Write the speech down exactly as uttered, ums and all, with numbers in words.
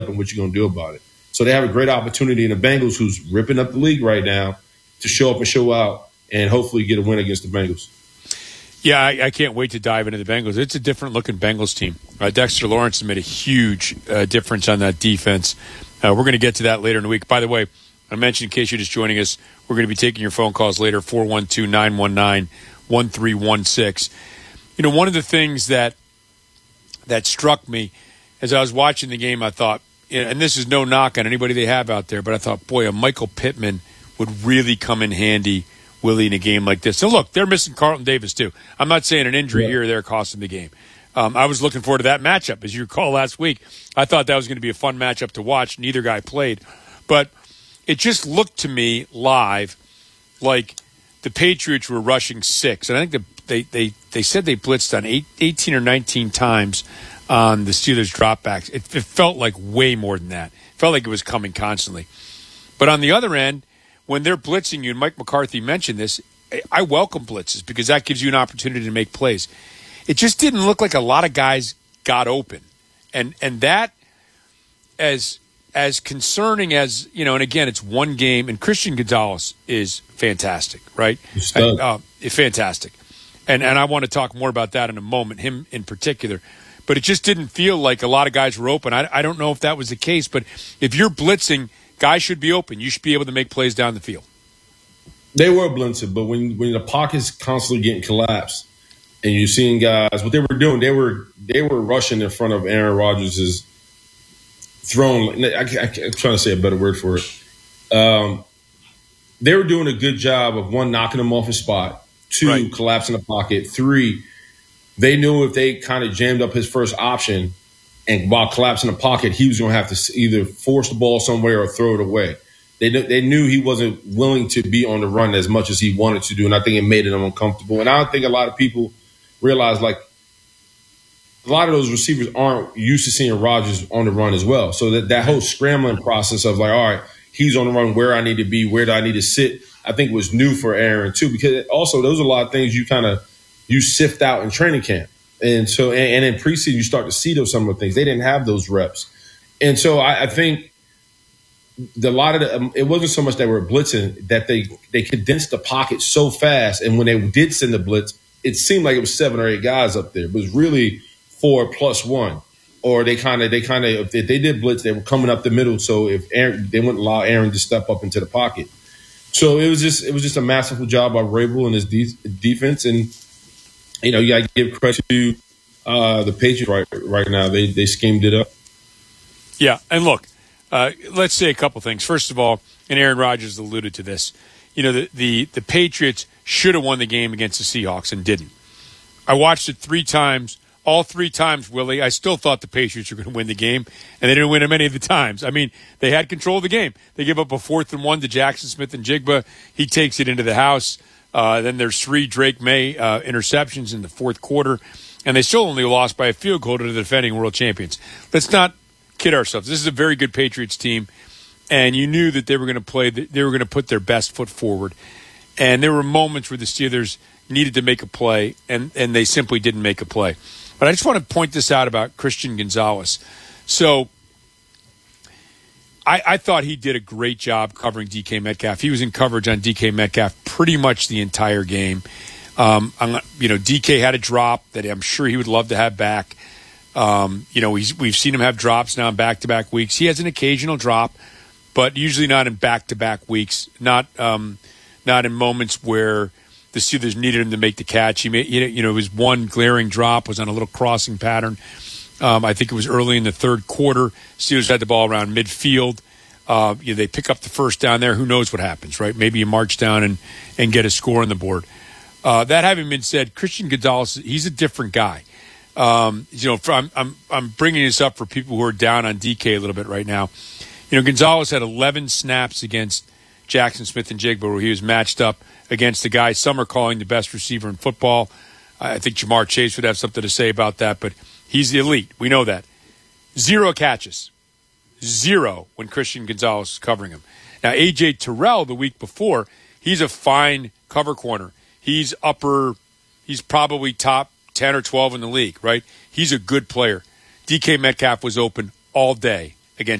and what you're going to do about it. So they have a great opportunity in the Bengals, who's ripping up the league right now, to show up and show out and hopefully get a win against the Bengals. Yeah, I, I can't wait to dive into the Bengals. It's a different-looking Bengals team. Uh, Dexter Lawrence has made a huge uh, difference on that defense. Uh, we're going to get to that later in the week. By the way, I mentioned, in case you're just joining us, we're going to be taking your phone calls later, four one two, nine one nine, one three one six. You know, one of the things that that struck me as I was watching the game, I thought, and this is no knock on anybody they have out there, but I thought, boy, a Michael Pittman would really come in handy, Willie, in a game like this. So, look, they're missing Carlton Davis, too. I'm not saying an injury yeah. here or there cost them the game. Um, I was looking forward to that matchup. As you recall last week, I thought that was going to be a fun matchup to watch. Neither guy played. But it just looked to me live like the Patriots were rushing six. And I think the, they, they, they said they blitzed on eight, eighteen or nineteen times on the Steelers' dropbacks. It, it felt like way more than that. It felt like it was coming constantly. But on the other end, when they're blitzing you, and Mike McCarthy mentioned this, I welcome blitzes because that gives you an opportunity to make plays. It just didn't look like a lot of guys got open. And and that, as as concerning as, you know, and again, it's one game, and Christian Gonzalez is fantastic, right? And, uh, fantastic. And and I want to talk more about that in a moment, him in particular. But it just didn't feel like a lot of guys were open. I, I don't know if that was the case, but if you're blitzing, guys should be open. You should be able to make plays down the field. They were blitzing, but when when the pocket's constantly getting collapsed, and you're seeing guys, what they were doing, they were they were rushing in front of Aaron Rodgers' throne. I, I, I'm trying to say a better word for it. Um, they were doing a good job of, one, knocking him off his spot, two, right. collapsing the pocket, three, they knew if they kind of jammed up his first option and while collapsing the pocket, he was going to have to either force the ball somewhere or throw it away. They knew, they knew he wasn't willing to be on the run as much as he wanted to do, and I think it made him uncomfortable. And I don't think a lot of people realize, like, a lot of those receivers aren't used to seeing Rodgers on the run as well. So that, that whole scrambling process of, like, all right, he's on the run, where I need to be, where do I need to sit, I think was new for Aaron too, because also those are a lot of things you kind of you sift out in training camp. And so, and, and in preseason, you start to see those some of the things. They didn't have those reps. And so I, I think the lot of the, um, it wasn't so much that we're blitzing, that they, they condensed the pocket so fast. And when they did send the blitz, it seemed like it was seven or eight guys up there. It was really four plus one. Or they kind of, they kind of, if they did blitz, they were coming up the middle. So if Aaron, they wouldn't allow Aaron to step up into the pocket. So it was just, it was just a masterful job by Vrabel and his de- defense. And, you know, you got to give credit to uh, the Patriots right, right now. They, they schemed it up. Yeah. And look, uh, let's say a couple things. First of all, and Aaron Rodgers alluded to this, you know, the, the, the Patriots should have won the game against the Seahawks and didn't. I watched it three times. All three times, Willie, I still thought the Patriots were going to win the game, and they didn't win it many of the times. I mean, they had control of the game. They give up a fourth and one to Jackson Smith and Jigba. He takes it into the house. Uh, then there's three Drake May uh, interceptions in the fourth quarter, and they still only lost by a field goal to the defending world champions. Let's not kid ourselves. This is a very good Patriots team, and you knew that they were going to play. They were going to put their best foot forward, and there were moments where the Steelers needed to make a play, and, and they simply didn't make a play. But I just want to point this out about Christian Gonzalez. So I, I thought he did a great job covering D K Metcalf. He was in coverage on D K Metcalf pretty much the entire game. Um, I'm, you know, D K had a drop that I'm sure he would love to have back. Um, you know, he's, we've seen him have drops now in back-to-back weeks. He has an occasional drop, but usually not in back-to-back weeks, not um, not in moments where the Steelers needed him to make the catch. He made, you know, you know, his one glaring drop was on a little crossing pattern. Um, I think it was early in the third quarter. Steelers had the ball around midfield. Uh, you know, they pick up the first down there. Who knows what happens, right? Maybe you march down and, and get a score on the board. Uh, that having been said, Christian Gonzalez, he's a different guy. Um, you know, for, I'm, I'm I'm bringing this up for people who are down on D K a little bit right now. You know, Gonzalez had eleven snaps against Jackson Smith and Jigba where he was matched up against the guy some are calling the best receiver in football. I think Jamar Chase would have something to say about that, but he's the elite. We know that. Zero catches. Zero when Christian Gonzalez is covering him. Now, A J Terrell the week before, he's a fine cover corner. He's upper, he's probably top ten or twelve in the league, right? He's a good player. D K Metcalf was open all day